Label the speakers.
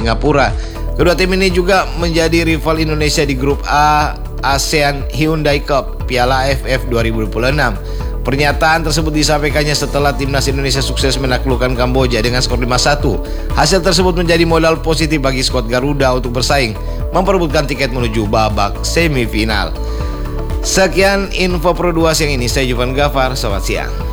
Speaker 1: Singapura. Kedua tim ini juga menjadi rival Indonesia di grup A ASEAN Hyundai Cup Piala AFF 2026. Pernyataan tersebut disampaikannya setelah timnas Indonesia sukses menaklukkan Kamboja dengan skor 5-1. Hasil tersebut menjadi modal positif bagi skuad Garuda untuk bersaing memperebutkan tiket menuju babak semifinal. Sekian info Pro 2 siang ini, saya Juvan Gafar, selamat siang.